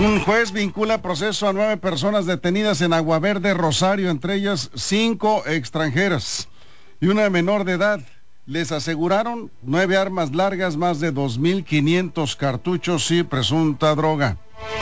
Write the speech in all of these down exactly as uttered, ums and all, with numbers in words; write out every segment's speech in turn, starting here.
Un juez vincula proceso a nueve personas detenidas en Agua Verde, Rosario, entre ellas cinco extranjeras y una menor de edad. Les aseguraron nueve armas largas, más de dos mil quinientos cartuchos y presunta droga.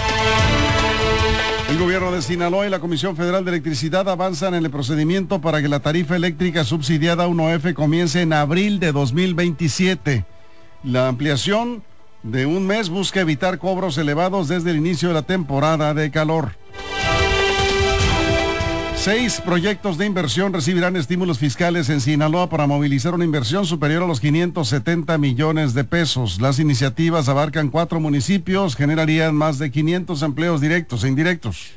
El gobierno de Sinaloa y la Comisión Federal de Electricidad avanzan en el procedimiento para que la tarifa eléctrica subsidiada uno F comience en abril de dos mil veintisiete. La ampliación de un mes busca evitar cobros elevados desde el inicio de la temporada de calor. Seis proyectos de inversión recibirán estímulos fiscales en Sinaloa para movilizar una inversión superior a los quinientos setenta millones de pesos. Las iniciativas abarcan cuatro municipios, generarían más de quinientos empleos directos e indirectos.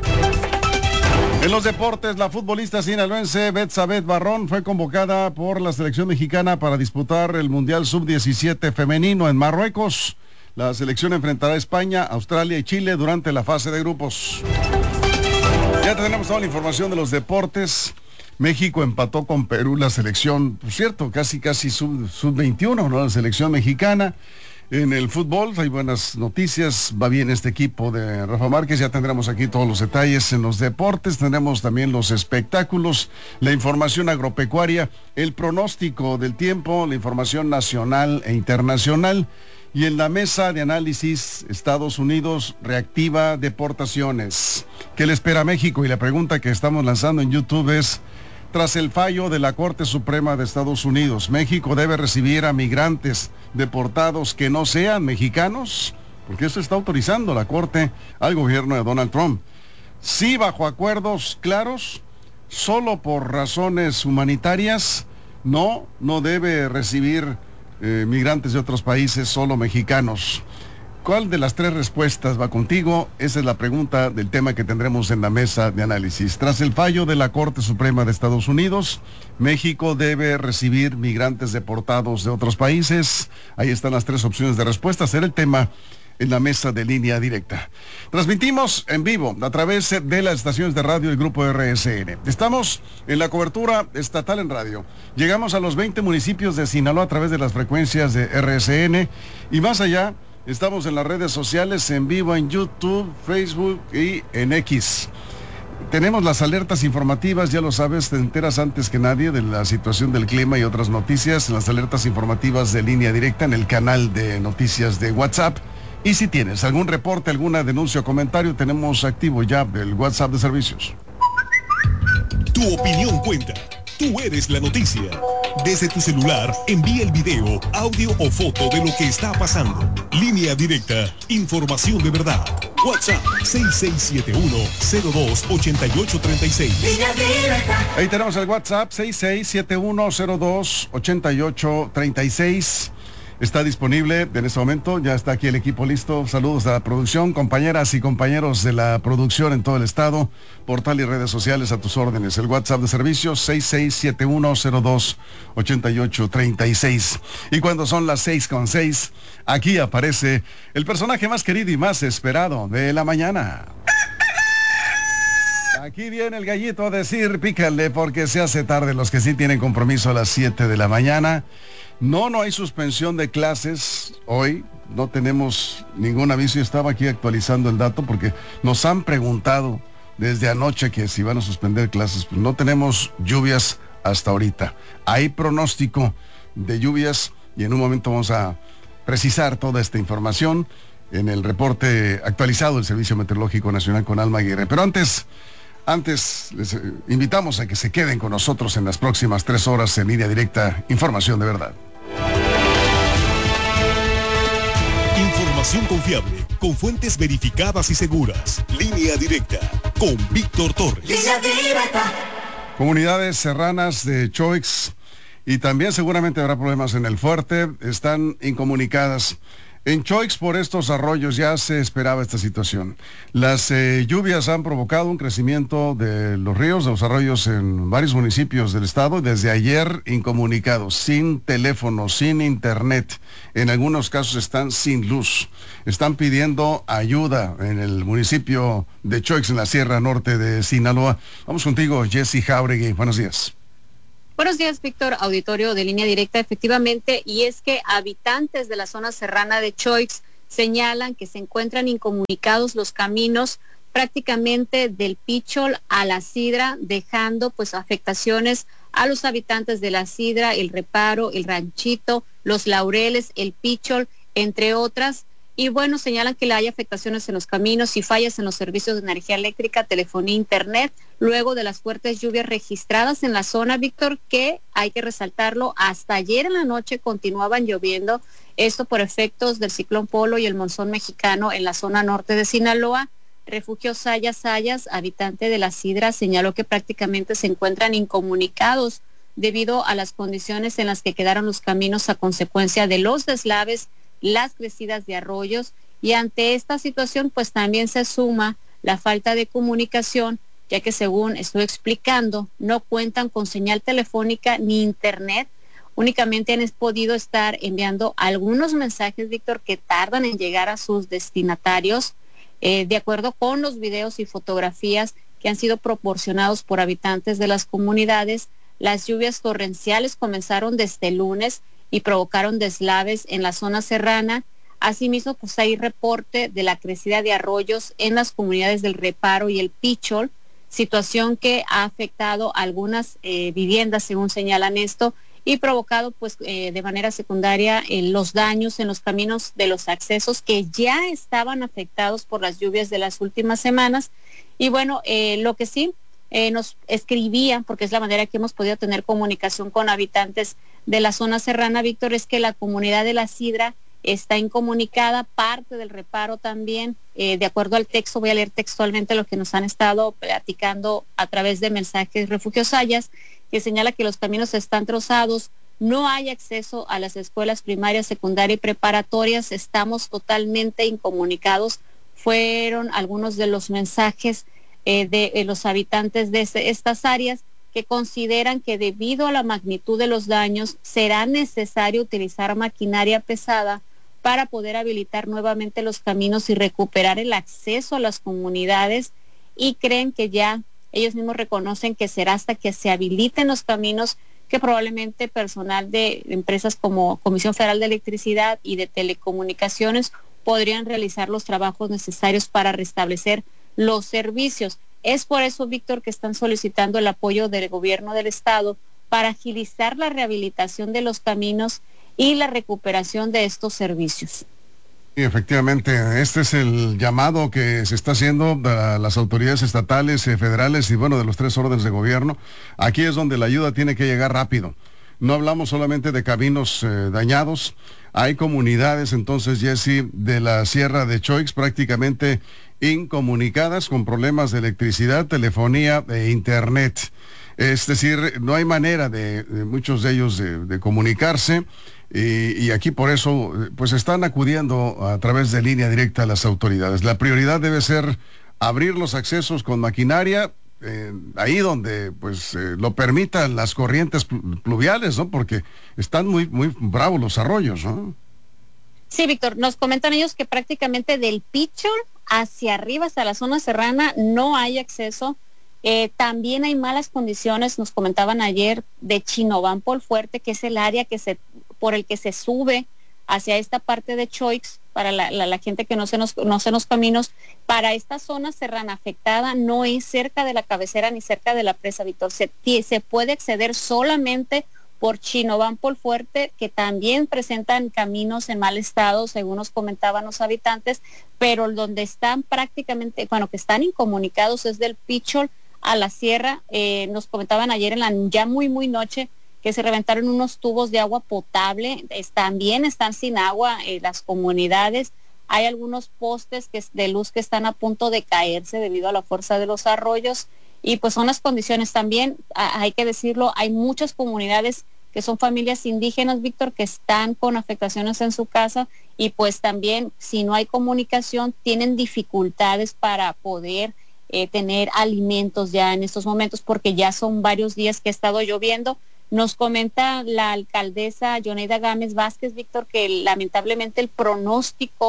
En los deportes, la futbolista sinaloense Betsabeth Barrón fue convocada por la selección mexicana para disputar el Mundial sub diecisiete femenino en Marruecos. La selección enfrentará a España, Australia y Chile durante la fase de grupos. Ya tenemos toda la información de los deportes. México empató con Perú la selección, por cierto, casi casi sub, sub veintiuno, ¿no? La selección mexicana. En el fútbol hay buenas noticias, va bien este equipo de Rafa Márquez, ya tendremos aquí todos los detalles. En los deportes tendremos también los espectáculos, la información agropecuaria, el pronóstico del tiempo, la información nacional e internacional. Y en la mesa de análisis, Estados Unidos reactiva deportaciones. ¿Qué le espera a México? Y la pregunta que estamos lanzando en YouTube es: tras el fallo de la Corte Suprema de Estados Unidos, ¿México debe recibir a migrantes deportados que no sean mexicanos? Porque eso está autorizando la Corte al gobierno de Donald Trump. Sí, bajo acuerdos claros, solo por razones humanitarias. No, no debe recibir eh, migrantes de otros países, solo mexicanos. ¿Cuál de las tres respuestas va contigo? Esa es la pregunta del tema que tendremos en la mesa de análisis. Tras el fallo de la Corte Suprema de Estados Unidos, México debe recibir migrantes deportados de otros países. Ahí están las tres opciones de respuesta. Será el tema en la mesa de Línea Directa. Transmitimos en vivo a través de las estaciones de radio del Grupo R S N. Estamos en la cobertura estatal en radio. Llegamos a los veinte municipios de Sinaloa a través de las frecuencias de R S N y más allá. Estamos en las redes sociales, en vivo en YouTube, Facebook y en X. Tenemos las alertas informativas, ya lo sabes, te enteras antes que nadie de la situación del clima y otras noticias, en las alertas informativas de Línea Directa en el canal de noticias de WhatsApp. Y si tienes algún reporte, alguna denuncia o comentario, tenemos activo ya el WhatsApp de servicios. Tu opinión cuenta. Tú eres la noticia. Desde tu celular, envía el video, audio o foto de lo que está pasando. Línea Directa, información de verdad. WhatsApp seis seis siete uno, cero dos, ocho ocho tres seis. Línea Directa. Ahí tenemos el WhatsApp seis seis siete uno, cero dos, ocho ocho tres seis. Está disponible en este momento, ya está aquí el equipo listo. Saludos a la producción, compañeras y compañeros de la producción en todo el estado, portal y redes sociales a tus órdenes. El WhatsApp de servicios seis seis siete uno, cero dos, ocho ocho tres seis. Y cuando son las seis con seis, aquí aparece el personaje más querido y más esperado de la mañana. Aquí viene el gallito a decir pícale porque se hace tarde. Los que sí tienen compromiso a las siete de la mañana. No, no hay suspensión de clases hoy, no tenemos ningún aviso. Yo estaba aquí actualizando el dato porque nos han preguntado desde anoche que si van a suspender clases. Pues no tenemos lluvias hasta ahorita. Hay pronóstico de lluvias y en un momento vamos a precisar toda esta información en el reporte actualizado del Servicio Meteorológico Nacional con Alma Aguirre. Pero antes... Antes, les eh, invitamos a que se queden con nosotros en las próximas tres horas en Línea Directa, información de verdad. Información confiable, con fuentes verificadas y seguras. Línea Directa, con Víctor Torres. Línea Directa. Comunidades serranas de Choix, y también seguramente habrá problemas en el Fuerte, están incomunicadas. En Choix, por estos arroyos, ya se esperaba esta situación. Las eh, lluvias han provocado un crecimiento de los ríos, de los arroyos en varios municipios del estado. Desde ayer incomunicados, sin teléfono, sin internet. En algunos casos están sin luz. Están pidiendo ayuda en el municipio de Choix, en la Sierra Norte de Sinaloa. Vamos contigo, Jessy Jauregui. Buenos días. Buenos días, Víctor, auditorio de Línea Directa, efectivamente, y es que habitantes de la zona serrana de Choix señalan que se encuentran incomunicados los caminos prácticamente del Pichol a la Sidra, dejando pues afectaciones a los habitantes de la Sidra, el Reparo, el Ranchito, los Laureles, el Pichol, entre otras. Y bueno, señalan que hay afectaciones en los caminos y fallas en los servicios de energía eléctrica, telefonía, internet, luego de las fuertes lluvias registradas en la zona, Víctor, que hay que resaltarlo, hasta ayer en la noche continuaban lloviendo, esto por efectos del ciclón Polo y el monzón mexicano en la zona norte de Sinaloa. Refugio Sayas Sayas, habitante de la Sidra, señaló que prácticamente se encuentran incomunicados debido a las condiciones en las que quedaron los caminos a consecuencia de los deslaves, las crecidas de arroyos, y ante esta situación pues también se suma la falta de comunicación, ya que según estoy explicando, no cuentan con señal telefónica ni internet, únicamente han podido estar enviando algunos mensajes, Víctor, que tardan en llegar a sus destinatarios, eh, de acuerdo con los videos y fotografías que han sido proporcionados por habitantes de las comunidades. Las lluvias torrenciales comenzaron desde el lunes y provocaron deslaves en la zona serrana. Asimismo, pues hay reporte de la crecida de arroyos en las comunidades del Reparo y el Pichol, situación que ha afectado a algunas eh, viviendas, según señalan esto, y provocado pues eh, de manera secundaria eh, los daños en los caminos de los accesos que ya estaban afectados por las lluvias de las últimas semanas. Y bueno, eh, lo que sí eh, nos escribían, porque es la manera que hemos podido tener comunicación con habitantes de la zona serrana, Víctor, es que la comunidad de la Sidra está incomunicada, parte del Reparo también, eh, de acuerdo al texto, voy a leer textualmente lo que nos han estado platicando a través de mensajes Refugio Sayas, que señala que los caminos están trozados, no hay acceso a las escuelas primarias, secundaria y preparatorias, estamos totalmente incomunicados. Fueron algunos de los mensajes eh, de eh, los habitantes de este, estas áreas, que consideran que debido a la magnitud de los daños será necesario utilizar maquinaria pesada para poder habilitar nuevamente los caminos y recuperar el acceso a las comunidades, y creen que ya ellos mismos reconocen que será hasta que se habiliten los caminos que probablemente personal de empresas como Comisión Federal de Electricidad y de Telecomunicaciones podrían realizar los trabajos necesarios para restablecer los servicios. Es por eso, Víctor, que están solicitando el apoyo del gobierno del estado para agilizar la rehabilitación de los caminos y la recuperación de estos servicios. Sí, efectivamente, este es el llamado que se está haciendo a las autoridades estatales, eh, federales y bueno, de los tres órdenes de gobierno. Aquí es donde la ayuda tiene que llegar rápido. No hablamos solamente de caminos eh, dañados, hay comunidades entonces, Jesse, de la Sierra de Choix prácticamente incomunicadas con problemas de electricidad, telefonía e internet. Es decir, no hay manera de, de muchos de ellos de, de comunicarse. Y, y aquí por eso pues están acudiendo a través de línea directa a las autoridades. La prioridad debe ser abrir los accesos con maquinaria, eh, ahí donde pues eh, lo permitan las corrientes pluviales, ¿no? Porque están muy, muy bravos los arroyos, ¿no? Sí, Víctor, nos comentan ellos que prácticamente del Pichol hacia arriba, hasta la zona serrana, no hay acceso. Eh, también hay malas condiciones, nos comentaban ayer, de Chinovampol Fuerte, que es el área que se por el que se sube hacia esta parte de Choix, para la, la, la gente que no se nos conoce los caminos, para esta zona serrana afectada, no es cerca de la cabecera ni cerca de la presa, Víctor. Se, se puede acceder solamente por Chinovampol Fuerte, que también presentan caminos en mal estado, según nos comentaban los habitantes, pero donde están prácticamente, bueno, que están incomunicados es del Pichol a la sierra. Eh, nos comentaban ayer en la ya muy, muy noche, que se reventaron unos tubos de agua potable, es, también están sin agua eh, las comunidades. Hay algunos postes que, de luz que están a punto de caerse debido a la fuerza de los arroyos, y pues son las condiciones también, a, hay que decirlo, hay muchas comunidades que son familias indígenas, Víctor, que están con afectaciones en su casa, y pues también si no hay comunicación tienen dificultades para poder eh, tener alimentos ya en estos momentos, porque ya son varios días que ha estado lloviendo. Nos comenta la alcaldesa Yoneida Gámez Vázquez, Víctor, que lamentablemente el pronóstico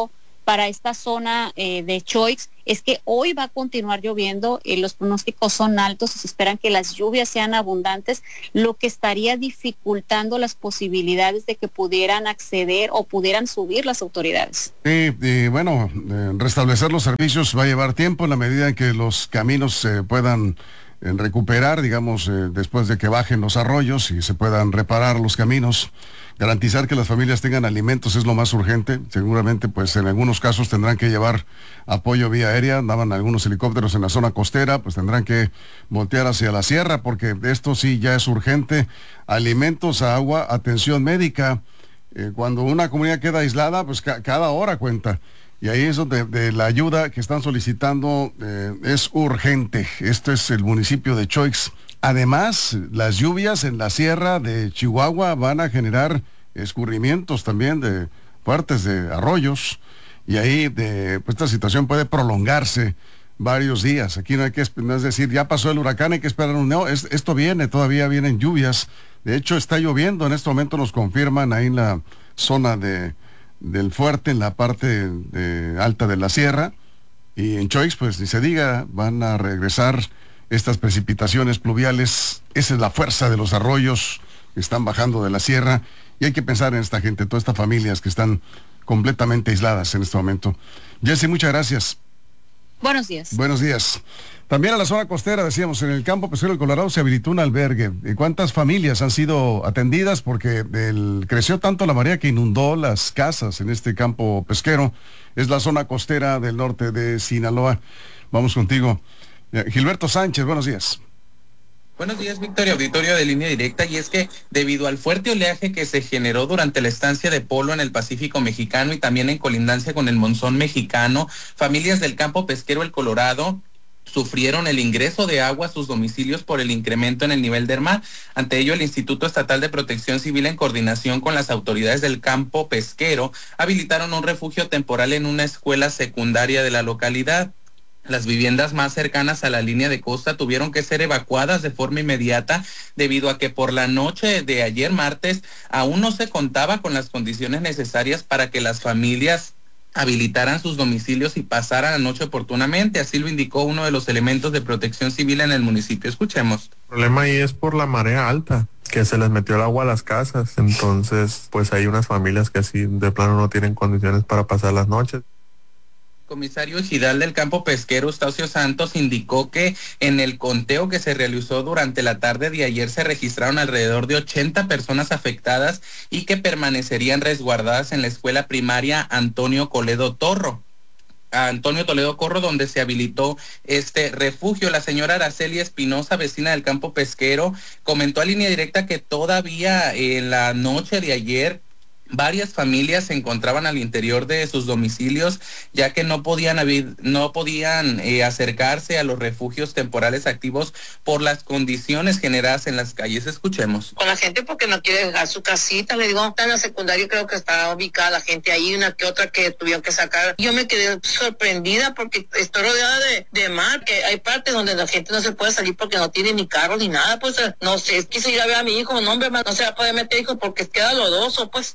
para esta zona eh, de Choix es que hoy va a continuar lloviendo, eh, los pronósticos son altos, se esperan que las lluvias sean abundantes, lo que estaría dificultando las posibilidades de que pudieran acceder o pudieran subir las autoridades. Sí, y bueno, eh, restablecer los servicios va a llevar tiempo en la medida en que los caminos se puedan eh, recuperar, digamos, eh, después de que bajen los arroyos y se puedan reparar los caminos. Garantizar que las familias tengan alimentos es lo más urgente. Seguramente, pues en algunos casos tendrán que llevar apoyo vía aérea. Andaban algunos helicópteros en la zona costera, pues tendrán que voltear hacia la sierra, porque esto sí ya es urgente. Alimentos, agua, atención médica. Eh, cuando una comunidad queda aislada, pues ca cada hora cuenta. Y ahí es donde de la ayuda que están solicitando eh, es urgente. Este es el municipio de Choix. Además, las lluvias en la sierra de Chihuahua van a generar escurrimientos también de fuertes de arroyos, y ahí de, pues, esta situación puede prolongarse varios días. Aquí no hay que, no es decir, ya pasó el huracán, hay que esperar un... No, es, esto viene, todavía vienen lluvias. De hecho, está lloviendo, en este momento nos confirman ahí en la zona de, del fuerte, en la parte de, alta de la sierra, y en Choix, pues ni se diga, van a regresar estas precipitaciones pluviales. Esa es la fuerza de los arroyos que están bajando de la sierra, y hay que pensar en esta gente, todas estas familias que están completamente aisladas en este momento. Jessy, muchas gracias. Buenos días. Buenos días. También a la zona costera, decíamos, en el campo pesquero del Colorado se habilitó un albergue. ¿Y cuántas familias han sido atendidas? Porque el, creció tanto la marea que inundó las casas en este campo pesquero. Es la zona costera del norte de Sinaloa. Vamos contigo. Gilberto Sánchez, buenos días. Buenos días, Víctor y auditorio de Línea Directa. Y es que debido al fuerte oleaje que se generó durante la estancia de Polo en el Pacífico Mexicano y también en colindancia con el monzón mexicano, familias del campo pesquero El Colorado sufrieron el ingreso de agua a sus domicilios por el incremento en el nivel del mar. Ante ello, el Instituto Estatal de Protección Civil, en coordinación con las autoridades del campo pesquero, habilitaron un refugio temporal en una escuela secundaria de la localidad. Las viviendas más cercanas a la línea de costa tuvieron que ser evacuadas de forma inmediata debido a que por la noche de ayer martes aún no se contaba con las condiciones necesarias para que las familias habilitaran sus domicilios y pasaran la noche oportunamente. Así lo indicó uno de los elementos de protección civil en el municipio. Escuchemos. El problema ahí es por la marea alta, que se les metió el agua a las casas. Entonces, pues hay unas familias que así de plano no tienen condiciones para pasar las noches. Comisario ejidal del campo pesquero, Eustacio Santos, indicó que en el conteo que se realizó durante la tarde de ayer se registraron alrededor de ochenta personas afectadas y que permanecerían resguardadas en la escuela primaria Antonio Toledo Torro. A Antonio Toledo Corro, donde se habilitó este refugio. La señora Araceli Espinosa, vecina del campo pesquero, comentó a Línea Directa que todavía en la noche de ayer varias familias se encontraban al interior de sus domicilios, ya que no podían haber, no podían eh, acercarse a los refugios temporales activos por las condiciones generadas en las calles. Escuchemos. Con la gente porque no quiere dejar su casita, le digo, en la secundaria creo que está ubicada la gente ahí, una que otra que tuvieron que sacar. Yo me quedé sorprendida porque estoy rodeada de, de mar, que hay partes donde la gente no se puede salir porque no tiene ni carro ni nada, pues no sé, quise ir a ver a mi hijo, no hombre, no se va a poder meter hijo porque queda lodoso, pues.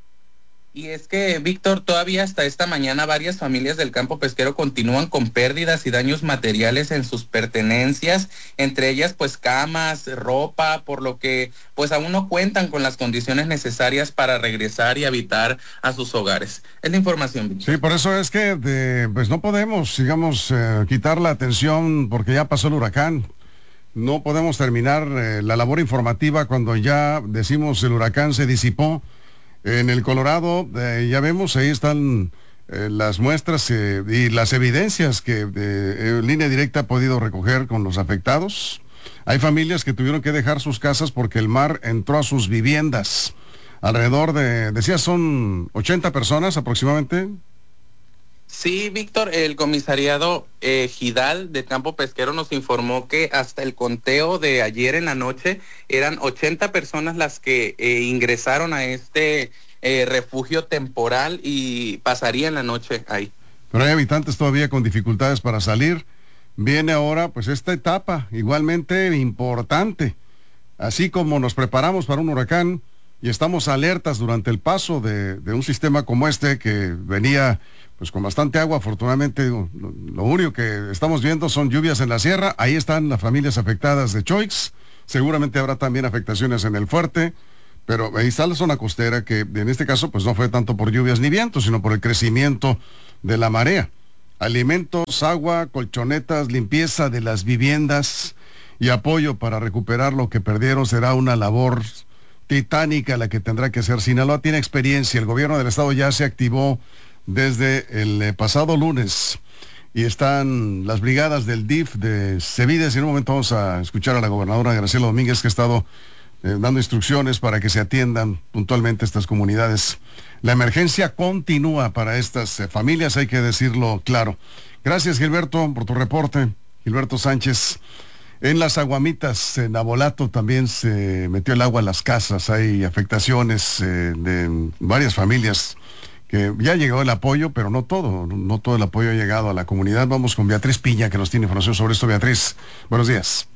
Y es que, Víctor, todavía hasta esta mañana varias familias del campo pesquero continúan con pérdidas y daños materiales en sus pertenencias, entre ellas pues camas, ropa, por lo que pues aún no cuentan con las condiciones necesarias para regresar y habitar a sus hogares. Es la información, Víctor. Sí, por eso es que de, pues no podemos, digamos, eh, quitar la atención porque ya pasó el huracán. No podemos terminar eh, la labor informativa cuando ya decimos el huracán se disipó. En el Colorado, eh, ya vemos, ahí están eh, las muestras eh, y las evidencias que eh, Línea Directa ha podido recoger con los afectados. Hay familias que tuvieron que dejar sus casas porque el mar entró a sus viviendas. Alrededor de, decía, son ochenta personas aproximadamente. Sí, Víctor, el comisariado ejidal de campo pesquero nos informó que hasta el conteo de ayer en la noche eran ochenta personas las que eh, ingresaron a este eh, refugio temporal y pasarían la noche ahí. Pero hay habitantes todavía con dificultades para salir. Viene ahora pues esta etapa igualmente importante. Así como nos preparamos para un huracán y estamos alertas durante el paso de, de un sistema como este que venía pues con bastante agua. Afortunadamente, lo, lo único que estamos viendo son lluvias en la sierra. Ahí están las familias afectadas de Choix. Seguramente habrá también afectaciones en el fuerte, pero ahí está la zona costera, que en este caso pues no fue tanto por lluvias ni vientos, sino por el crecimiento de la marea. Alimentos, agua, colchonetas, limpieza de las viviendas y apoyo para recuperar lo que perdieron será una labor titánica la que tendrá que hacer. Sinaloa tiene experiencia, el gobierno del estado ya se activó desde el eh, pasado lunes y están las brigadas del D I F de Cevides, y en un momento vamos a escuchar a la gobernadora Graciela Domínguez, que ha estado eh, dando instrucciones para que se atiendan puntualmente estas comunidades. La emergencia continúa para estas eh, familias, hay que decirlo claro. Gracias, Gilberto, por tu reporte. Gilberto Sánchez. En las Aguamitas, en Nabolato, también se metió el agua a las casas. Hay afectaciones eh, de varias familias, que ya llegó el apoyo, pero no todo, no todo el apoyo ha llegado a la comunidad. Vamos con Beatriz Piña, que nos tiene información sobre esto. Beatriz, buenos días.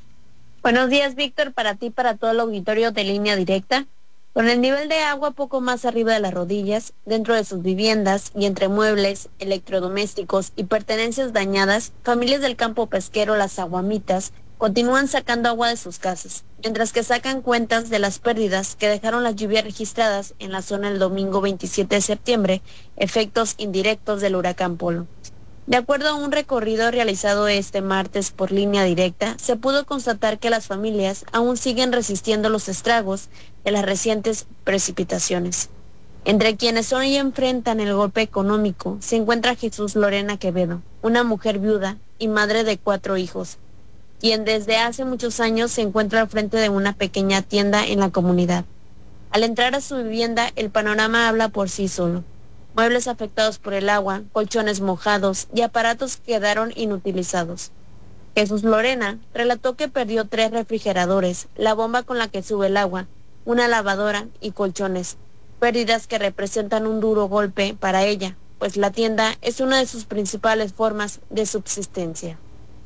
Buenos días, Víctor, para ti, para todo el auditorio de Línea Directa. Con el nivel de agua poco más arriba de las rodillas, dentro de sus viviendas y entre muebles, electrodomésticos y pertenencias dañadas, familias del campo pesquero Las Aguamitas continúan sacando agua de sus casas, mientras que sacan cuentas de las pérdidas que dejaron las lluvias registradas en la zona el domingo veintisiete de septiembre, efectos indirectos del huracán Polo. De acuerdo a un recorrido realizado este martes por Línea Directa, se pudo constatar que las familias aún siguen resistiendo los estragos de las recientes precipitaciones. Entre quienes hoy enfrentan el golpe económico se encuentra Jesús Lorena Quevedo, una mujer viuda y madre de cuatro hijos, quien desde hace muchos años se encuentra al frente de una pequeña tienda en la comunidad. Al entrar a su vivienda, el panorama habla por sí solo. Muebles afectados por el agua, colchones mojados y aparatos quedaron inutilizados. Jesús Lorena relató que perdió tres refrigeradores, la bomba con la que sube el agua, una lavadora y colchones, pérdidas que representan un duro golpe para ella, pues la tienda es una de sus principales formas de subsistencia.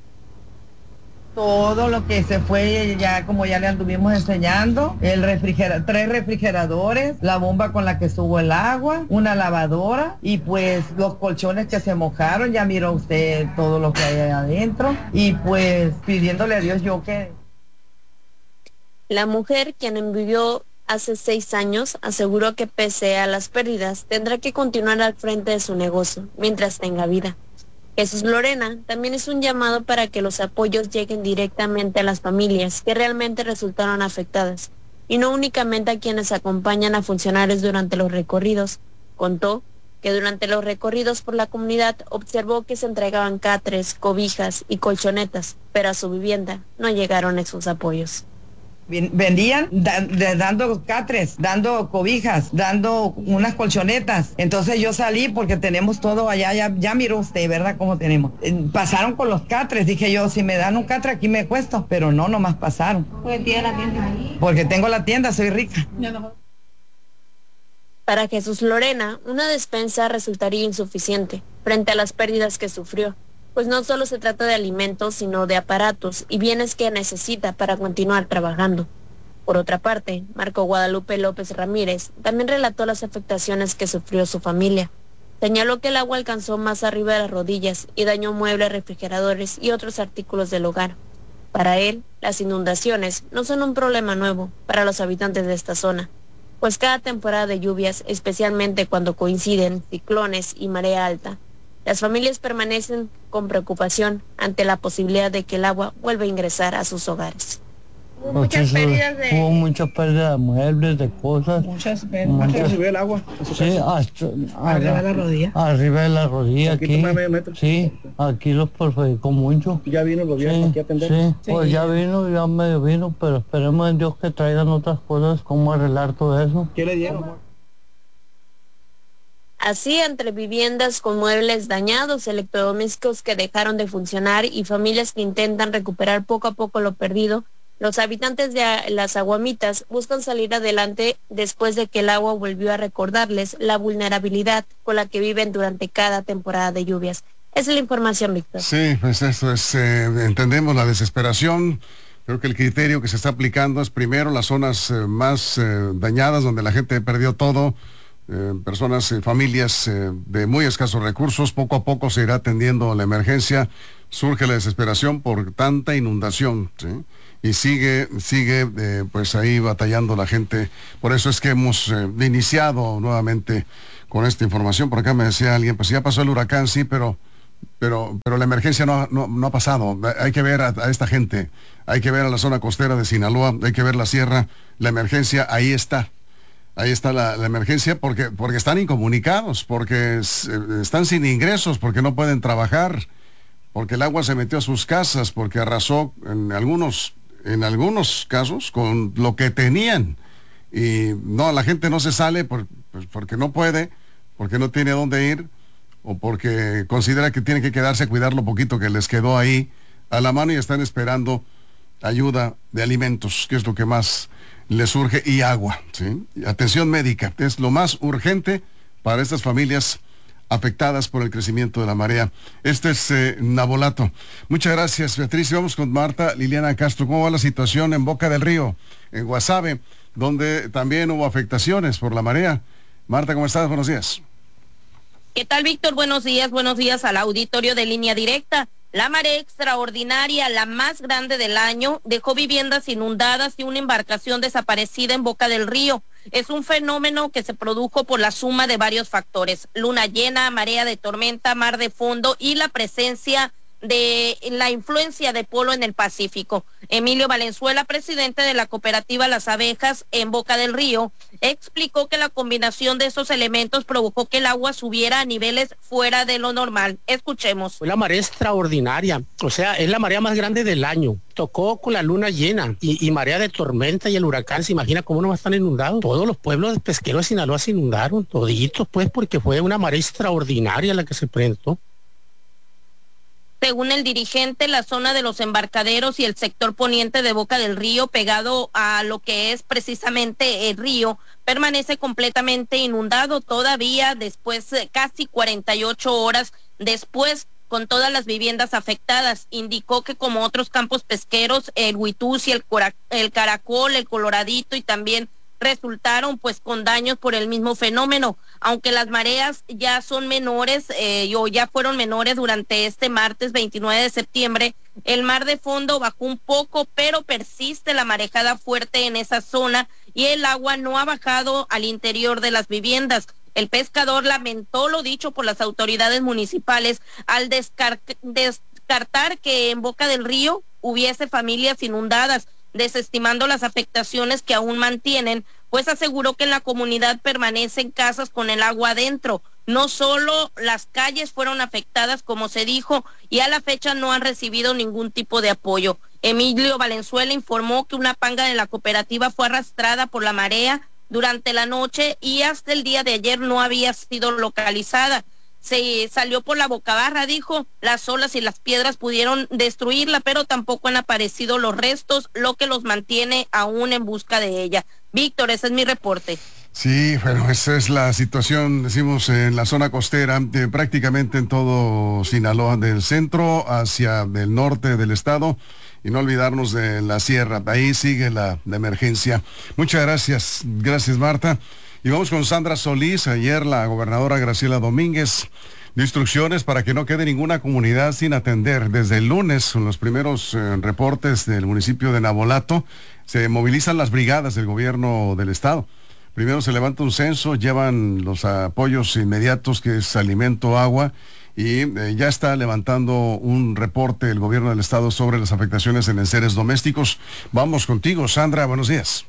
Todo lo que se fue, ya como ya le anduvimos enseñando, el refrigera, tres refrigeradores, la bomba con la que subo el agua, una lavadora y pues los colchones que se mojaron, ya miró usted todo lo que hay adentro y pues pidiéndole a Dios yo que... La mujer, quien vivió hace seis años, aseguró que pese a las pérdidas tendrá que continuar al frente de su negocio mientras tenga vida. Jesús Lorena también es un llamado para que los apoyos lleguen directamente a las familias que realmente resultaron afectadas y no únicamente a quienes acompañan a funcionarios durante los recorridos. Contó que durante los recorridos por la comunidad observó que se entregaban catres, cobijas y colchonetas, pero a su vivienda no llegaron esos apoyos. Vendían da, de, dando catres, dando cobijas, dando unas colchonetas. Entonces yo salí porque tenemos todo allá, ya, ya miró usted, ¿verdad? Cómo tenemos. Eh, pasaron con los catres, dije yo, si me dan un catre aquí me cuesto, pero no, nomás pasaron. Porque tiene la tienda ahí. Porque tengo la tienda, soy rica. Para Jesús Lorena, una despensa resultaría insuficiente frente a las pérdidas que sufrió, pues no solo se trata de alimentos, sino de aparatos y bienes que necesita para continuar trabajando. Por otra parte, Marco Guadalupe López Ramírez también relató las afectaciones que sufrió su familia. Señaló que el agua alcanzó más arriba de las rodillas y dañó muebles, refrigeradores y otros artículos del hogar. Para él, las inundaciones no son un problema nuevo para los habitantes de esta zona, pues cada temporada de lluvias, especialmente cuando coinciden ciclones y marea alta, las familias permanecen con preocupación ante la posibilidad de que el agua vuelva a ingresar a sus hogares. Hubo muchas pérdidas de... Hubo muchas pérdidas de muebles, de cosas. Muchas pérdidas. Muchas... subió el agua? Sí, hasta... Arriba de la rodilla. Arriba de la rodilla, aquí. Aquí, medio metro. Sí, aquí los perjudicó mucho. ¿Ya vino el gobierno sí, aquí a atender? Sí, sí, pues ya vino, ya medio vino, pero esperemos en Dios que traigan otras cosas, cómo arreglar todo eso. ¿Qué le dieron? Así, entre viviendas con muebles dañados, electrodomésticos que dejaron de funcionar y familias que intentan recuperar poco a poco lo perdido, los habitantes de Las Aguamitas buscan salir adelante después de que el agua volvió a recordarles la vulnerabilidad con la que viven durante cada temporada de lluvias. Esa es la información, Víctor. Sí, pues eso es, eh, entendemos la desesperación. Creo que el criterio que se está aplicando es primero las zonas eh, más eh, dañadas, donde la gente perdió todo, eh, personas, eh, familias eh, de muy escasos recursos. Poco a poco se irá atendiendo la emergencia. Surge la desesperación por tanta inundación, ¿sí? Y sigue, sigue eh, pues ahí batallando la gente. Por eso es que hemos eh, iniciado nuevamente con esta información. Por acá me decía alguien, pues ya pasó el huracán, sí, pero pero pero la emergencia no, no, no ha pasado. Hay que ver a, a esta gente, hay que ver a la zona costera de Sinaloa, hay que ver la sierra. La emergencia ahí está. Ahí está la, la emergencia porque, porque están incomunicados, porque es, eh, están sin ingresos, porque no pueden trabajar, porque el agua se metió a sus casas, porque arrasó en algunos, en algunos casos con lo que tenían. Y no, la gente no se sale por, pues porque no puede, porque no tiene dónde ir, o porque considera que tiene que quedarse a cuidar lo poquito que les quedó ahí a la mano y están esperando ayuda de alimentos, que es lo que más les surge, y agua, ¿sí? Y atención médica, es lo más urgente para estas familias afectadas por el crecimiento de la marea. Este es eh, Navolato. Muchas gracias, Beatriz. Y vamos con Marta Liliana Castro. ¿Cómo va la situación en Boca del Río, en Guasave, donde también hubo afectaciones por la marea? Marta, ¿cómo estás? Buenos días. ¿Qué tal, Víctor? Buenos días, buenos días al auditorio de Línea Directa. La marea extraordinaria, la más grande del año, dejó viviendas inundadas y una embarcación desaparecida en Boca del Río. Es un fenómeno que se produjo por la suma de varios factores: luna llena, marea de tormenta, mar de fondo y la presencia de la influencia de polo en el Pacífico. Emilio Valenzuela, presidente de la cooperativa Las Abejas en Boca del Río, explicó que la combinación de esos elementos provocó que el agua subiera a niveles fuera de lo normal. Escuchemos. Fue la marea extraordinaria, o sea, es la marea más grande del año. Tocó con la luna llena y, y marea de tormenta y el huracán. ¿Se imagina cómo no va a estar inundado? Todos los pueblos pesqueros de Sinaloa se inundaron, toditos, pues, porque fue una marea extraordinaria la que se presentó. Según el dirigente, la zona de los embarcaderos y el sector poniente de Boca del Río, pegado a lo que es precisamente el río, permanece completamente inundado todavía después de casi cuarenta y ocho horas después, con todas las viviendas afectadas. Indicó que como otros campos pesqueros, el Huituz y el, Cora, el Caracol, el Coloradito y también resultaron pues con daños por el mismo fenómeno, aunque las mareas ya son menores eh, o ya fueron menores durante este martes veintinueve de septiembre. El mar de fondo bajó un poco, pero persiste la marejada fuerte en esa zona y el agua no ha bajado al interior de las viviendas. El pescador lamentó lo dicho por las autoridades municipales al descar- descartar que en Boca del Río hubiese familias inundadas, desestimando las afectaciones que aún mantienen, pues aseguró que en la comunidad permanecen casas con el agua adentro. No solo las calles fueron afectadas, como se dijo, y a la fecha no han recibido ningún tipo de apoyo. Emilio Valenzuela informó que una panga de la cooperativa fue arrastrada por la marea durante la noche y hasta el día de ayer no había sido localizada. Se salió por la bocabarra, dijo. Las olas y las piedras pudieron destruirla, pero tampoco han aparecido los restos, lo que los mantiene aún en busca de ella. Víctor, ese es mi reporte. Sí, bueno, esa es la situación, decimos, en la zona costera, de prácticamente en todo Sinaloa, del centro hacia el norte del estado, y no olvidarnos de la sierra. Ahí sigue la, la emergencia. Muchas gracias, gracias, Marta. Y vamos con Sandra Solís. Ayer la gobernadora Graciela Domínguez dio instrucciones para que no quede ninguna comunidad sin atender. Desde el lunes, en los primeros eh, reportes del municipio de Navolato, se movilizan las brigadas del gobierno del estado. Primero se levanta un censo, llevan los apoyos inmediatos, que es alimento, agua, y eh, ya está levantando un reporte el gobierno del estado sobre las afectaciones en enseres domésticos. Vamos contigo, Sandra, buenos días.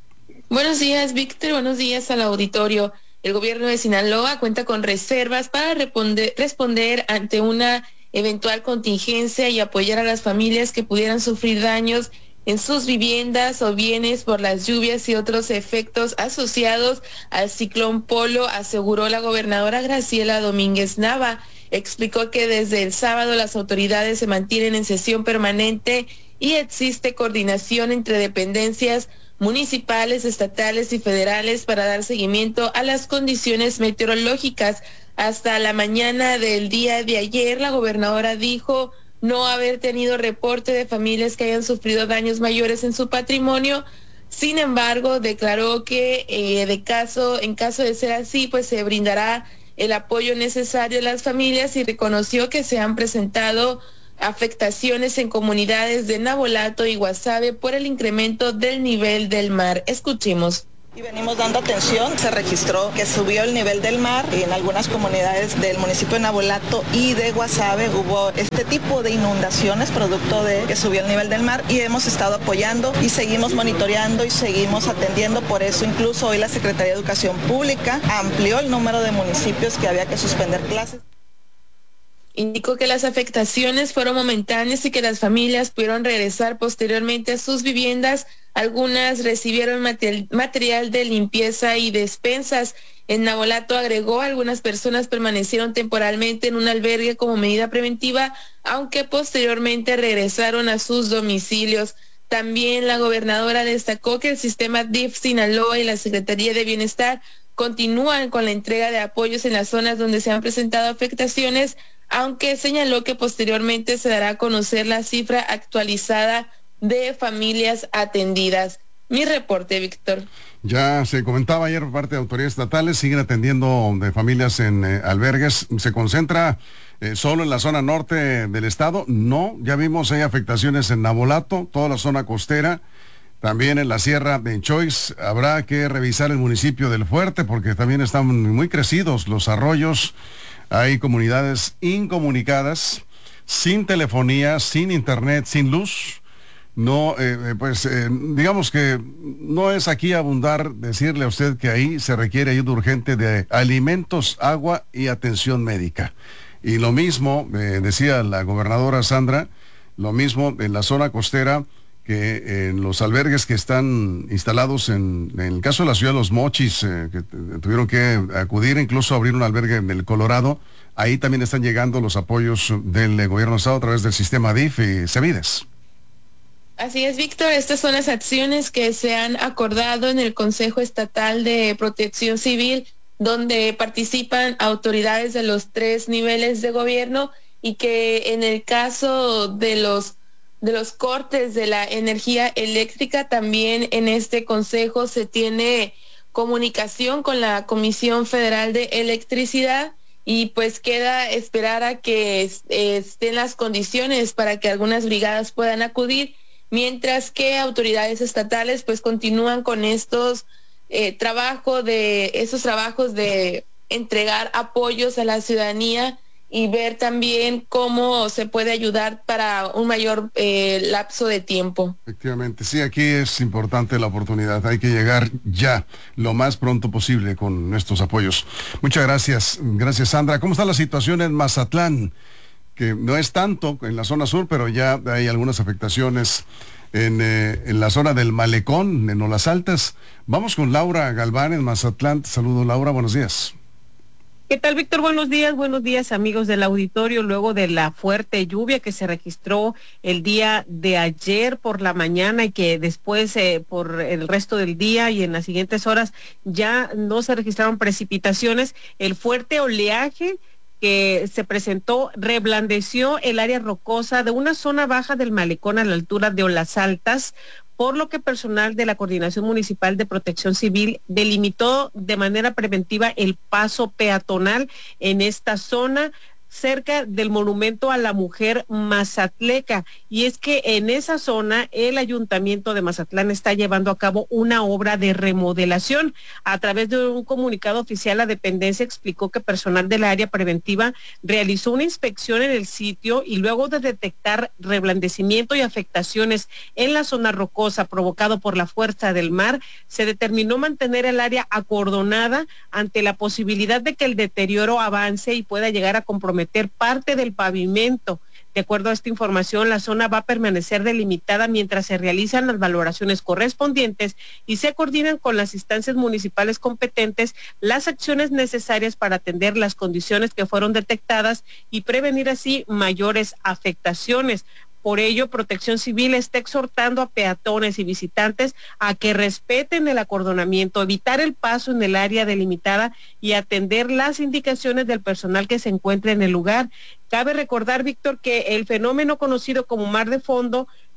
Buenos días, Víctor. Buenos días al auditorio. El gobierno de Sinaloa cuenta con reservas para responder, responder ante una eventual contingencia y apoyar a las familias que pudieran sufrir daños en sus viviendas o bienes por las lluvias y otros efectos asociados al ciclón Polo, aseguró la gobernadora Graciela Domínguez Nava. Explicó que desde el sábado las autoridades se mantienen en sesión permanente y existe coordinación entre dependencias municipales, estatales y federales para dar seguimiento a las condiciones meteorológicas. Hasta la mañana del día de ayer, la gobernadora dijo no haber tenido reporte de familias que hayan sufrido daños mayores en su patrimonio, Sin embargo, declaró que eh, de caso, en caso de ser así, pues se brindará el apoyo necesario a las familias y reconoció que se han presentado afectaciones en comunidades de Navolato y Guasave por el incremento del nivel del mar. Escuchemos. Y venimos dando atención, se registró que subió el nivel del mar en algunas comunidades del municipio de Navolato y de Guasave. Hubo este tipo de inundaciones producto de que subió el nivel del mar y hemos estado apoyando y seguimos monitoreando y seguimos atendiendo. Por eso incluso hoy la Secretaría de Educación Pública amplió el número de municipios que había que suspender clases. Indicó que las afectaciones fueron momentáneas y que las familias pudieron regresar posteriormente a sus viviendas. Algunas recibieron material de limpieza y despensas. En Navolato, agregó, algunas personas permanecieron temporalmente en un albergue como medida preventiva, aunque posteriormente regresaron a sus domicilios. También la gobernadora destacó que el sistema D I F Sinaloa y la Secretaría de Bienestar continúan con la entrega de apoyos en las zonas donde se han presentado afectaciones, aunque señaló que posteriormente se dará a conocer la cifra actualizada de familias atendidas. Mi reporte, Víctor. Ya se comentaba ayer por parte de autoridades estatales, siguen atendiendo de familias en eh, albergues. ¿Se concentra eh, solo en la zona norte del estado? No, ya vimos hay afectaciones en Navolato, toda la zona costera. También en la sierra de Choix habrá que revisar el municipio del Fuerte porque también están muy crecidos los arroyos. Hay comunidades incomunicadas, sin telefonía, sin internet, sin luz. No, eh, pues eh, digamos que no es aquí abundar decirle a usted que ahí se requiere ayuda urgente de alimentos, agua y atención médica. Y lo mismo, eh, decía la gobernadora Sandra, lo mismo en la zona costera, que en los albergues que están instalados en, en el caso de la ciudad de Los Mochis, eh, que tuvieron que acudir incluso a abrir un albergue en el Colorado, ahí también están llegando los apoyos del eh, gobierno de estado a través del sistema D I F y CEVIDES. Así es, Víctor, estas son las acciones que se han acordado en el Consejo Estatal de Protección Civil, donde participan autoridades de los tres niveles de gobierno y que en el caso de los de los cortes de la energía eléctrica, también en este consejo se tiene comunicación con la Comisión Federal de Electricidad y pues queda esperar a que estén las condiciones para que algunas brigadas puedan acudir, mientras que autoridades estatales pues continúan con estos eh, trabajos de esos trabajos de entregar apoyos a la ciudadanía y ver también cómo se puede ayudar para un mayor eh, lapso de tiempo. Efectivamente, sí, aquí es importante la oportunidad, hay que llegar ya, lo más pronto posible con nuestros apoyos. Muchas gracias, gracias Sandra. ¿Cómo está la situación en Mazatlán? Que no es tanto en la zona sur, pero ya hay algunas afectaciones en, eh, en la zona del Malecón, en Olas Altas. Vamos con Laura Galván en Mazatlán. Te saludo, Laura, buenos días. ¿Qué tal, Víctor? Buenos días, buenos días, amigos del auditorio. Luego de la fuerte lluvia que se registró el día de ayer por la mañana y que después eh, por el resto del día y en las siguientes horas ya no se registraron precipitaciones, el fuerte oleaje que se presentó reblandeció el área rocosa de una zona baja del Malecón a la altura de Olas Altas, por lo que personal de la Coordinación Municipal de Protección Civil delimitó de manera preventiva el paso peatonal en esta zona, cerca del Monumento a la Mujer Mazatleca. Y es que en esa zona el Ayuntamiento de Mazatlán está llevando a cabo una obra de remodelación. A través de un comunicado oficial, la dependencia explicó que personal del área preventiva realizó una inspección en el sitio y luego de detectar reblandecimiento y afectaciones en la zona rocosa provocado por la fuerza del mar, se determinó mantener el área acordonada ante la posibilidad de que el deterioro avance y pueda llegar a comprometer parte del pavimento. De acuerdo a esta información, la zona va a permanecer delimitada mientras se realizan las valoraciones correspondientes y se coordinan con las instancias municipales competentes las acciones necesarias para atender las condiciones que fueron detectadas y prevenir así mayores afectaciones. Por ello, Protección Civil está exhortando a peatones y visitantes a que respeten el acordonamiento, evitar el paso en el área delimitada y atender las indicaciones del personal que se encuentre en el lugar. Cabe recordar, Víctor, que el fenómeno conocido como mar de fondo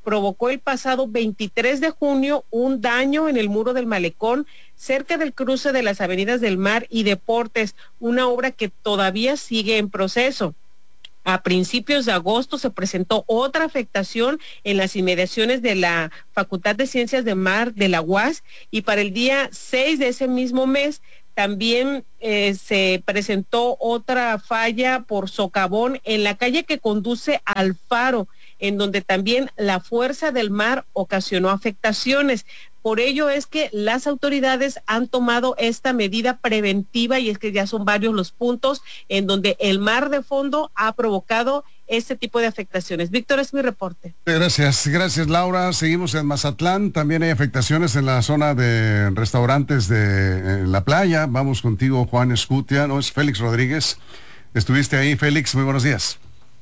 provocó el pasado veintitrés de junio un daño en el muro del malecón cerca del cruce de las avenidas del Mar y Deportes, una obra que todavía sigue en proceso. A principios de agosto se presentó otra afectación en las inmediaciones de la Facultad de Ciencias del Mar de la U A S, y para el día seis de ese mismo mes también eh, se presentó otra falla por socavón en la calle que conduce al faro, en donde también la fuerza del mar ocasionó afectaciones. Por ello es que las autoridades han tomado esta medida preventiva, y es que ya son varios los puntos en donde el mar de fondo ha provocado este tipo de afectaciones. Víctor, es mi reporte. Gracias, gracias Laura. Seguimos en Mazatlán. También hay afectaciones en la zona de restaurantes de en la playa. Vamos contigo, Juan Escutia. No, es Félix Rodríguez. Estuviste ahí, Félix. Muy buenos días.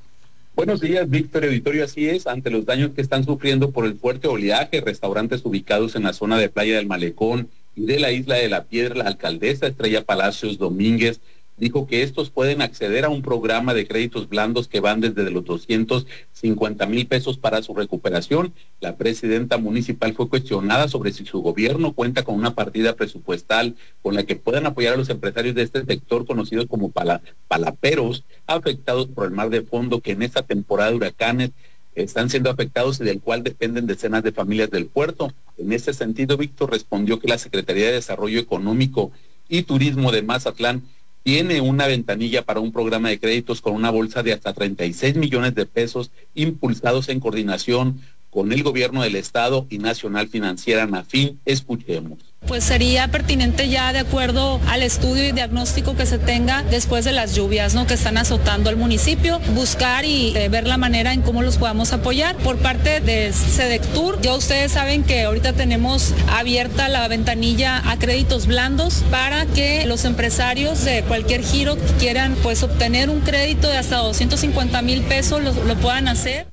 Buenos días, Víctor Auditorio. Así es, ante los daños que están sufriendo por el fuerte oleaje, restaurantes ubicados en la zona de Playa del Malecón y de la Isla de la Piedra, la alcaldesa Estrella Palacios Domínguez dijo que estos pueden acceder a un programa de créditos blandos que van desde los doscientos cincuenta mil pesos para su recuperación. La presidenta municipal fue cuestionada sobre si su gobierno cuenta con una partida presupuestal con la que puedan apoyar a los empresarios de este sector, conocidos como pala, palaperos, afectados por el mar de fondo, que en esta temporada de huracanes están siendo afectados y del cual dependen decenas de familias del puerto. En este sentido, Víctor respondió que la Secretaría de Desarrollo Económico y Turismo de Mazatlán tiene una ventanilla para un programa de créditos con una bolsa de hasta treinta y seis millones de pesos, impulsados en coordinación con el gobierno del estado y Nacional Financiera Nafin. Escuchemos. Pues sería pertinente, ya de acuerdo al estudio y diagnóstico que se tenga después de las lluvias, ¿no?, que están azotando al municipio, buscar y eh, ver la manera en cómo los podamos apoyar. Por parte de Sedectur, ya ustedes saben que ahorita tenemos abierta la ventanilla a créditos blandos para que los empresarios de cualquier giro que quieran pues obtener un crédito de hasta doscientos cincuenta mil pesos lo, lo puedan hacer.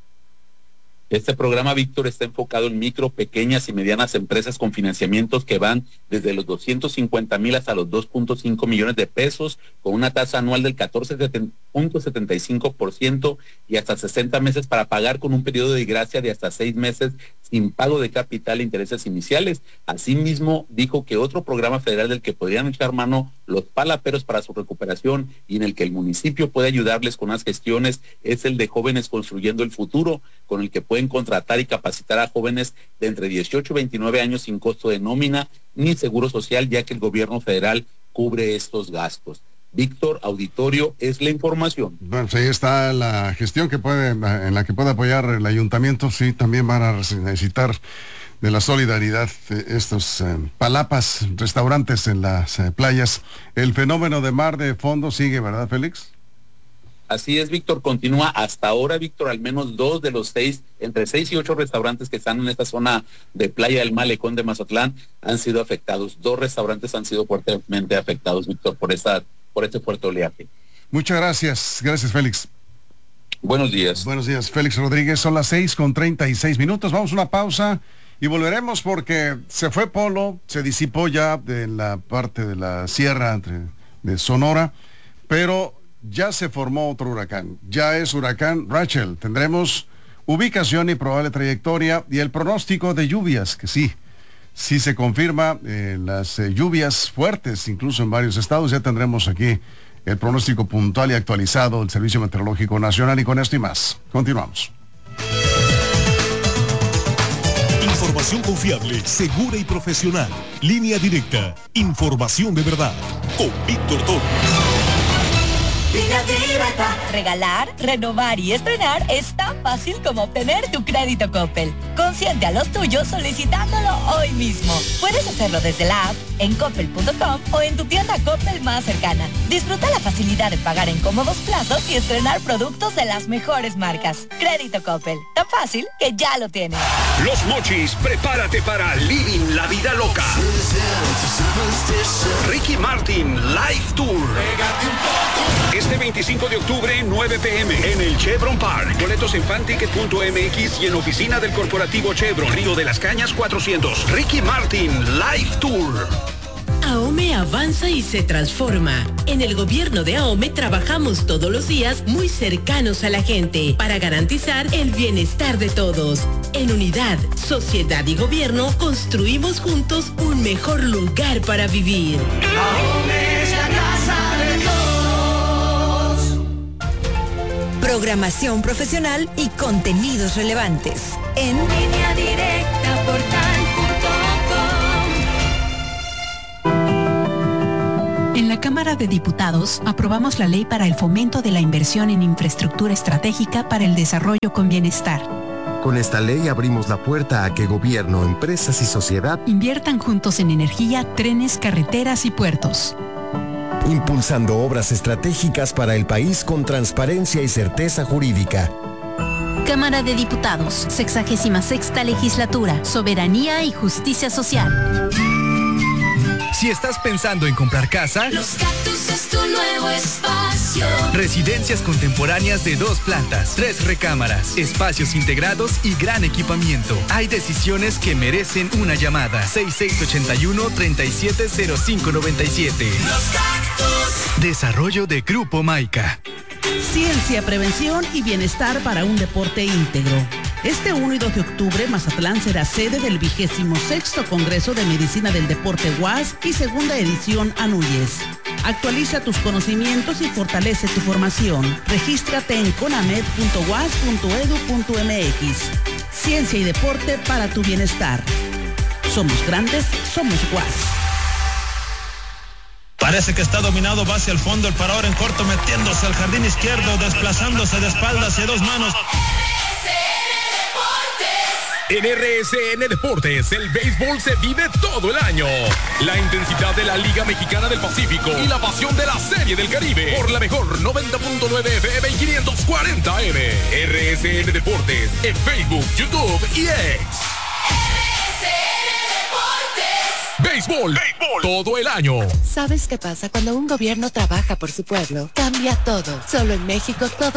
Este programa, Víctor, está enfocado en micro, pequeñas y medianas empresas con financiamientos que van desde los doscientos cincuenta mil hasta los dos punto cinco millones de pesos, con una tasa anual del catorce punto setenta y cinco por ciento y hasta sesenta meses para pagar, con un periodo de gracia de hasta seis meses sin pago de capital e intereses iniciales. Asimismo, dijo que otro programa federal del que podrían echar mano los palaperos para su recuperación y en el que el municipio puede ayudarles con las gestiones es el de Jóvenes Construyendo el Futuro, con el que pueden contratar y capacitar a jóvenes de entre dieciocho y veintinueve años sin costo de nómina ni seguro social, ya que el gobierno federal cubre estos gastos. Víctor, auditorio, es la información. Bueno, pues ahí está la gestión que puede, en la que puede apoyar el ayuntamiento. Sí, también van a necesitar de la solidaridad de estos eh, palapas, restaurantes en las eh, playas. El fenómeno de mar de fondo sigue, ¿verdad, Félix? Así es, Víctor, continúa hasta ahora, Víctor, al menos dos de los seis, entre seis y ocho restaurantes que están en esta zona de Playa del Malecón de Mazatlán han sido afectados. Dos restaurantes han sido fuertemente afectados, Víctor, por esta, por este fuerte oleaje. Muchas gracias, gracias, Félix. Buenos días. Buenos días, Félix Rodríguez. Son las seis con treinta y seis minutos. Vamos a una pausa y volveremos porque se fue Polo, se disipó ya de la parte de la sierra entre, de Sonora, pero ya se formó otro huracán, ya es huracán Rachel. Tendremos ubicación y probable trayectoria y el pronóstico de lluvias, que sí, sí se confirma eh, las eh, lluvias fuertes, incluso en varios estados. Ya tendremos aquí el pronóstico puntual y actualizado del Servicio Meteorológico Nacional, y con esto y más, continuamos. Información confiable, segura y profesional. Línea Directa, información de verdad, con Víctor Toro. Regalar, renovar y estrenar es tan fácil como obtener tu crédito Coppel. Consiente a los tuyos solicitándolo hoy mismo. Puedes hacerlo desde la app, en coppel punto com o en tu tienda Coppel más cercana. Disfruta la facilidad de pagar en cómodos plazos y estrenar productos de las mejores marcas. Crédito Coppel, tan fácil que ya lo tienes. Los Mochis, prepárate para Living la Vida Loca. Ricky Martin Live Tour. Este veinticinco de octubre, nueve pe eme, en el Chevron Park. Boletos en fanticket punto eme equis y en oficina del corporativo Chevron, Río de las Cañas cuatrocientos. Ricky Martin Live Tour. AOME avanza y se transforma. En el gobierno de AOME trabajamos todos los días muy cercanos a la gente para garantizar el bienestar de todos. En unidad, sociedad y gobierno construimos juntos un mejor lugar para vivir. AOME es la casa de todos. Programación profesional y contenidos relevantes. En Línea Directa Portal punto com. En la Cámara de Diputados aprobamos la ley para el fomento de la inversión en infraestructura estratégica para el desarrollo con bienestar. Con esta ley abrimos la puerta a que gobierno, empresas y sociedad inviertan juntos en energía, trenes, carreteras y puertos. Impulsando obras estratégicas para el país con transparencia y certeza jurídica. Cámara de Diputados, sexagésima sexta legislatura, soberanía y justicia social. Si estás pensando en comprar casa, Los Cactus es tu nuevo espacio. Residencias contemporáneas de dos plantas, tres recámaras, espacios integrados y gran equipamiento. Hay decisiones que merecen una llamada. seis seis ocho uno, tres siete cero cinco nueve siete. Los Cactus. Desarrollo de Grupo Maica. Ciencia, prevención y bienestar para un deporte íntegro. Este uno y dos de octubre, Mazatlán será sede del vigésimo sexto Congreso de Medicina del Deporte U A S y segunda edición Anuyes. Actualiza tus conocimientos y fortalece tu formación. Regístrate en conamed punto u a s punto e d u punto m x. Ciencia y deporte para tu bienestar. Somos grandes, somos U A S. Parece que está dominado, va hacia el fondo, el parador en corto, metiéndose al jardín izquierdo, desplazándose de espalda hacia dos manos. En R S N Deportes, el béisbol se vive todo el año. La intensidad de la Liga Mexicana del Pacífico y la pasión de la Serie del Caribe por la mejor noventa punto nueve F M y quinientos cuarenta M. R S N Deportes en Facebook, YouTube y X. Béisbol, béisbol, todo el año. ¿Sabes qué pasa cuando un gobierno trabaja por su pueblo? Cambia todo. Solo en México todo